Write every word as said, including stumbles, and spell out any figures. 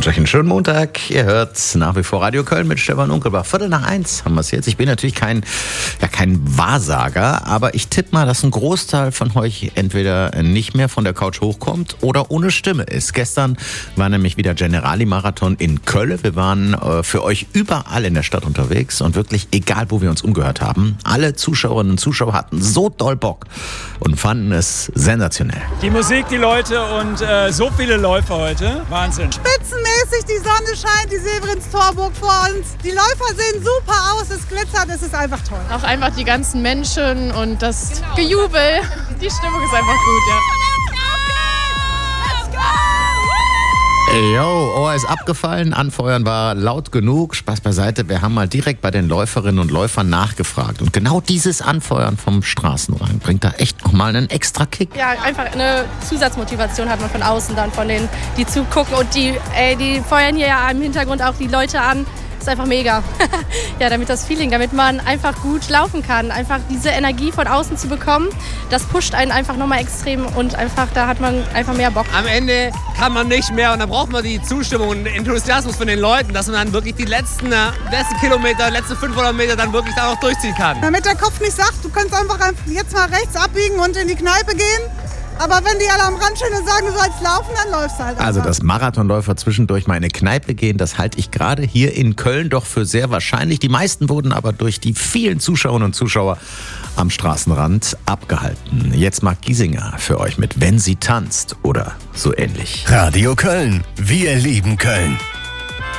wünsche euch einen schönen Montag. Ihr hört nach wie vor Radio Köln mit Stefan Unkelbach. Viertel nach eins haben wir es jetzt. Ich bin natürlich kein, ja, kein Wahrsager, aber ich tippe mal, dass ein Großteil von euch entweder nicht mehr von der Couch hochkommt oder ohne Stimme ist. Gestern war nämlich wieder Generali-Marathon in Köln. Wir waren äh, für euch überall in der Stadt unterwegs und wirklich egal, wo wir uns umgehört haben. Alle Zuschauerinnen und Zuschauer hatten so doll Bock und fanden es sensationell. Die Musik, die Leute und äh, so viele Läufer heute. Wahnsinn. Spitzenmäßig, die Sonne scheint, die Severinstorburg vor uns. Die Läufer sehen super aus, es glitzert, es ist einfach toll. Auch einfach die ganzen Menschen und das genau. Gejubel. Die Stimmung ist einfach gut, ja. Let's go! Ey, yo, Ohr ist abgefallen, Anfeuern war laut genug, Spaß beiseite. Wir haben mal direkt bei den Läuferinnen und Läufern nachgefragt. Und genau dieses Anfeuern vom Straßenrand bringt da echt nochmal einen extra Kick. Ja, einfach eine Zusatzmotivation hat man von außen dann, von denen, die zugucken. Und die, ey, die feuern hier ja im Hintergrund auch die Leute an. Das ist einfach mega. Ja, damit das Feeling, damit man einfach gut laufen kann. Einfach diese Energie von außen zu bekommen, das pusht einen einfach nochmal extrem und einfach, da hat man einfach mehr Bock. Am Ende kann man nicht mehr und dann braucht man die Zustimmung und den Enthusiasmus von den Leuten, dass man dann wirklich die letzten, letzten Kilometer, letzten fünfhundert Meter dann wirklich da noch durchziehen kann. Damit der Kopf nicht sagt, du kannst einfach jetzt mal rechts abbiegen und in die Kneipe gehen. Aber wenn die alle am Rand stehen und sagen, du sollst laufen, dann läufst du halt einfach. Also, dass Marathonläufer zwischendurch mal in eine Kneipe gehen, das halte ich gerade hier in Köln doch für sehr wahrscheinlich. Die meisten wurden aber durch die vielen Zuschauerinnen und Zuschauer am Straßenrand abgehalten. Jetzt Marc Giesinger für euch mit Wenn sie tanzt oder so ähnlich. Radio Köln, wir lieben Köln.